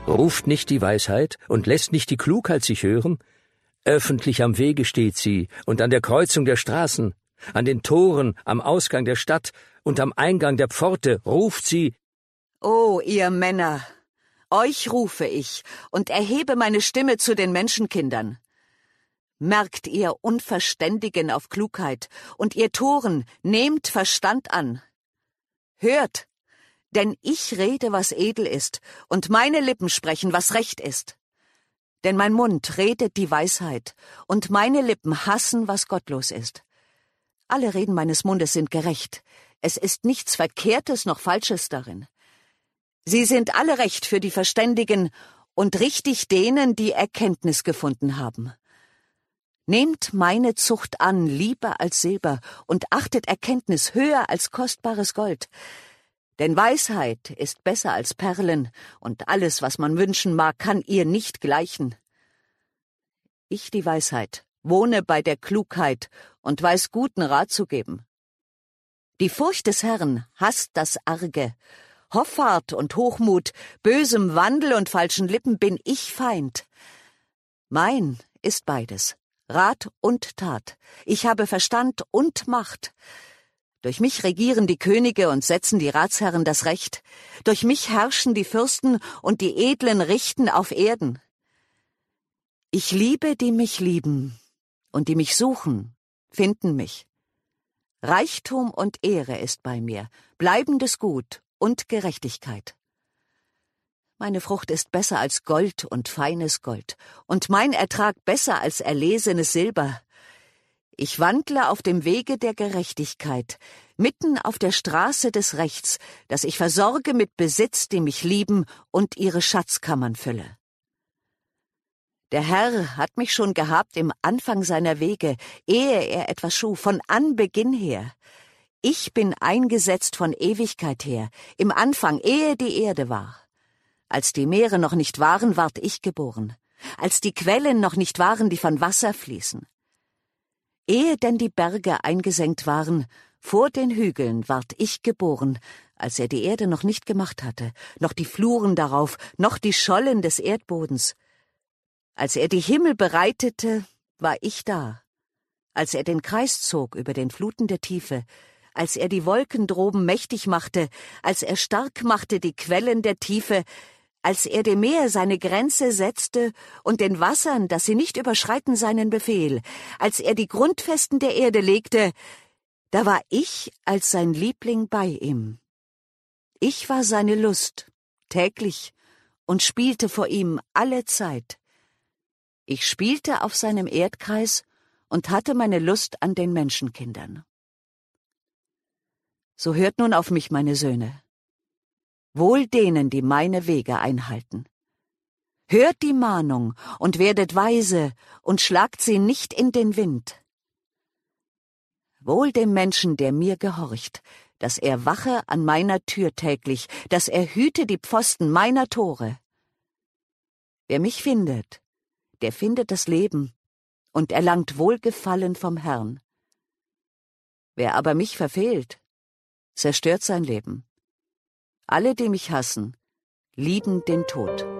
Ruft nicht die Weisheit und lässt nicht die Klugheit sich hören? Öffentlich am Wege steht sie und an der Kreuzung der Straßen, an den Toren, am Ausgang der Stadt und am Eingang der Pforte ruft sie: O ihr Männer, euch rufe ich und erhebe meine Stimme zu den Menschenkindern. Merkt ihr Unverständigen auf Klugheit, und ihr Toren, nehmt Verstand an. Hört, denn ich rede, was edel ist, und meine Lippen sprechen, was recht ist. Denn mein Mund redet die Weisheit, und meine Lippen hassen, was gottlos ist. Alle Reden meines Mundes sind gerecht, es ist nichts Verkehrtes noch Falsches darin. Sie sind alle recht für die Verständigen und richtig denen, die Erkenntnis gefunden haben. Nehmt meine Zucht an, lieber als Silber, und achtet Erkenntnis höher als kostbares Gold. Denn Weisheit ist besser als Perlen, und alles, was man wünschen mag, kann ihr nicht gleichen. Ich, die Weisheit, wohne bei der Klugheit und weiß guten Rat zu geben. Die Furcht des Herrn hasst das Arge. Hoffart und Hochmut, bösem Wandel und falschen Lippen bin ich Feind. Mein ist beides, Rat und Tat. Ich habe Verstand und Macht. Durch mich regieren die Könige und setzen die Ratsherren das Recht. Durch mich herrschen die Fürsten und die Edlen richten auf Erden. Ich liebe, die mich lieben, und die mich suchen, finden mich. Reichtum und Ehre ist bei mir, bleibendes Gut und Gerechtigkeit. Meine Frucht ist besser als Gold und feines Gold, und mein Ertrag besser als erlesenes Silber. Ich wandle auf dem Wege der Gerechtigkeit, mitten auf der Straße des Rechts, dass ich versorge mit Besitz, die mich lieben, und ihre Schatzkammern fülle. Der Herr hat mich schon gehabt im Anfang seiner Wege, ehe er etwas schuf, von Anbeginn her. Ich bin eingesetzt von Ewigkeit her, im Anfang, ehe die Erde war. Als die Meere noch nicht waren, ward ich geboren. Als die Quellen noch nicht waren, die von Wasser fließen. Ehe denn die Berge eingesenkt waren, vor den Hügeln ward ich geboren, als er die Erde noch nicht gemacht hatte, noch die Fluren darauf, noch die Schollen des Erdbodens. Als er die Himmel bereitete, war ich da. Als er den Kreis zog über den Fluten der Tiefe, als er die Wolken droben mächtig machte, als er stark machte die Quellen der Tiefe, als er dem Meer seine Grenze setzte und den Wassern, dass sie nicht überschreiten seinen Befehl, als er die Grundfesten der Erde legte, da war ich als sein Liebling bei ihm. Ich war seine Lust, täglich, und spielte vor ihm alle Zeit. Ich spielte auf seinem Erdkreis und hatte meine Lust an den Menschenkindern. So hört nun auf mich, meine Söhne. Wohl denen, die meine Wege einhalten. Hört die Mahnung und werdet weise und schlagt sie nicht in den Wind. Wohl dem Menschen, der mir gehorcht, dass er wache an meiner Tür täglich, dass er hüte die Pfosten meiner Tore. Wer mich findet, der findet das Leben und erlangt Wohlgefallen vom Herrn. Wer aber mich verfehlt, zerstört sein Leben. Alle, die mich hassen, lieben den Tod.